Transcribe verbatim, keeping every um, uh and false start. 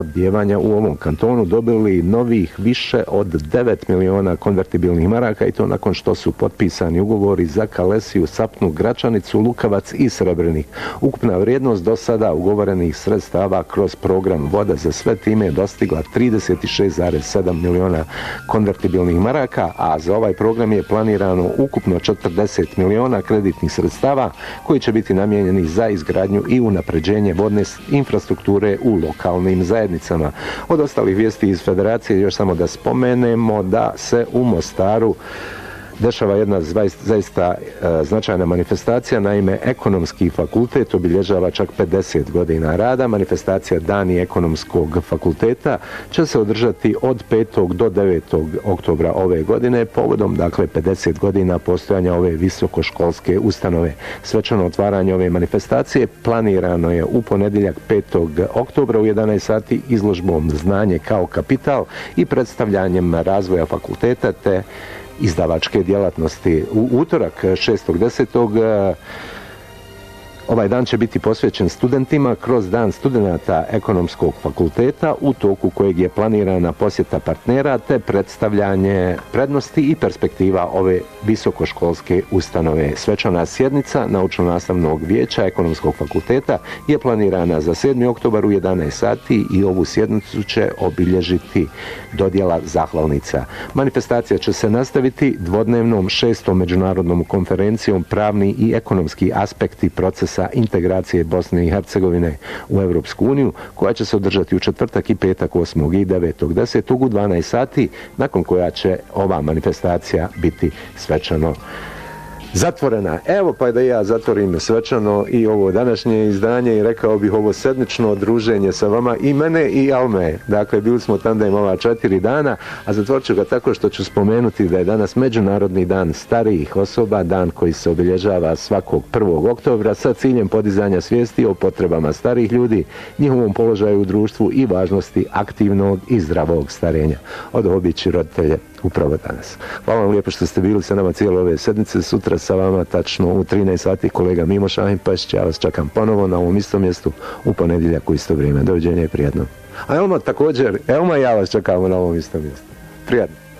snabdijevanja u ovom kantonu dobili novih više od devet miliona konvertibilnih maraka i to nakon što su potpisani ugovori za Kalesiju, Sapnu, Gračanicu, Lukavac i Srebrenik. Ukupna vrijednost do sada ugovorenih sredstava kroz program Voda za sve time je dostigla trideset šest zarez sedam miliona konvertibilnih maraka, a za ovaj program je planirano ukupno četrdeset miliona kreditnih sredstava koji će biti namijenjeni za izgradnju i unapređenje vodne infrastrukture u lokalnim zajednicama. Od ostalih vijesti iz Federacije još samo da spomenemo da se u Mostaru dešava jedna zaista e, značajna manifestacija. Naime, Ekonomski fakultet obilježava čak pedeset godina rada. Manifestacija Dani ekonomskog fakulteta će se održati od petog do devetog oktobra ove godine, povodom dakle pedeset godina postojanja ove visokoškolske ustanove. Svečano otvaranje ove manifestacije planirano je u ponedjeljak petog oktobra u jedanaest sati izložbom Znanje kao kapital i predstavljanjem razvoja fakulteta te izdavačke djelatnosti. U utorak šestog desetog ovaj dan će biti posvećen studentima kroz dan studenata Ekonomskog fakulteta, u toku kojeg je planirana posjeta partnera te predstavljanje prednosti i perspektiva ove visokoškolske ustanove. Svečana sjednica Naučno-nastavnog vijeća Ekonomskog fakulteta je planirana za sedmi oktobar u jedanaest sati i ovu sjednicu će obilježiti dodjela zahvalnica. Manifestacija će se nastaviti dvodnevnom šestom međunarodnom konferencijom Pravni i ekonomski aspekti procesa integracije Bosne i Hercegovine u Evropsku uniju, koja će se održati u četvrtak i petak osmog i devetog desetog u dvanaest sati, nakon koja će ova manifestacija biti svečano zatvorena. Evo pa da ja zatvorim svečano i ovo današnje izdanje i rekao bih ovo sedmično druženje sa vama i mene i Alme. Dakle, bili smo tandem ova četiri dana, a zatvorit ću ga tako što ću spomenuti da je danas Međunarodni dan starijih osoba, dan koji se obilježava svakog prvog oktobra sa ciljem podizanja svijesti o potrebama starijih ljudi, njihovom položaju u društvu i važnosti aktivnog i zdravog starenja. Od obići roditelje upravo danas. Hvala vam lijepo što ste bili sa nama cijelo ove sedmice. Sutra sa vama tačno u trinaest sati kolega Mimo Šahin Pašić. Ja vas čekam ponovo na ovom istom mjestu u ponedjeljak u isto vrijeme. Doviđenja i prijatno. A Elma također, Elma i ja vas čekamo na ovom istom mjestu. Prijatno.